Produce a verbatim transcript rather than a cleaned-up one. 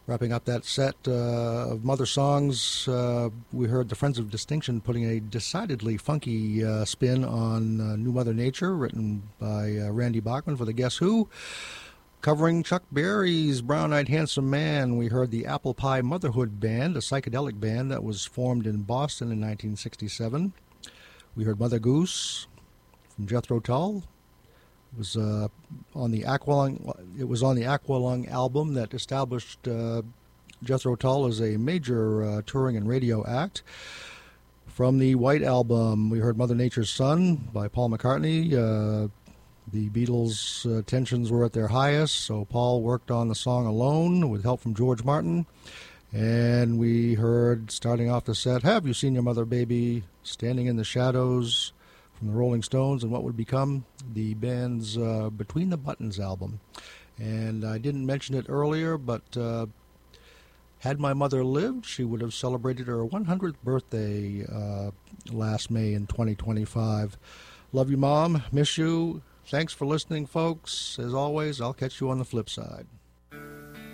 Wrapping up that set uh, of Mother songs, uh, we heard the Friends of Distinction putting a decidedly funky uh, spin on uh, New Mother Nature, written by uh, Randy Bachman for the Guess Who. Covering Chuck Berry's Brown-Eyed Handsome Man, we heard the Apple Pie Motherhood Band, a psychedelic band that was formed in Boston in nineteen sixty-seven. We heard Mother Goose from Jethro Tull. It was uh, on the Aqualung. It was on the Aqualung album that established uh, Jethro Tull as a major uh, touring and radio act. From the White Album, we heard Mother Nature's Son by Paul McCartney. Uh, the Beatles' uh, tensions were at their highest, so Paul worked on the song alone with help from George Martin. And we heard, starting off the set, Have You Seen Your Mother, Baby? Standing in the Shadows from the Rolling Stones and what would become the band's uh, Between the Buttons album. And I didn't mention it earlier, but uh, had my mother lived, she would have celebrated her one hundredth birthday uh, last May in twenty twenty-five. Love you, Mom. Miss you. Thanks for listening, folks. As always, I'll catch you on the flip side.